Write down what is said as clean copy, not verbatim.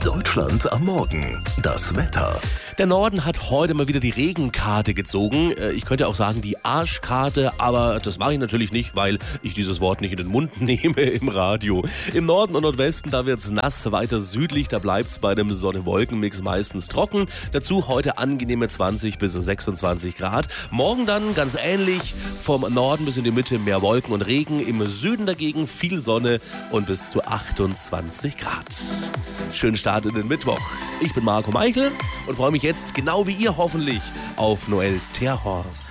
Deutschland am Morgen. Das Wetter. Der Norden hat heute mal wieder die Regenkarte gezogen. Ich könnte auch sagen die Arschkarte, aber das mache ich natürlich nicht, weil ich dieses Wort nicht in den Mund nehme im Radio. Im Norden und Nordwesten, da wird's nass, weiter südlich, da bleibt's bei einem Sonne-Wolken-Mix meistens trocken. Dazu heute angenehme 20 bis 26 Grad. Morgen dann ganz ähnlich, vom Norden bis in die Mitte mehr Wolken und Regen. Im Süden dagegen viel Sonne und bis zu 28 Grad. Schönen Start in den Mittwoch. Ich bin Marco Meichel und freue mich jetzt, genau wie ihr hoffentlich, auf Noel Terhorst.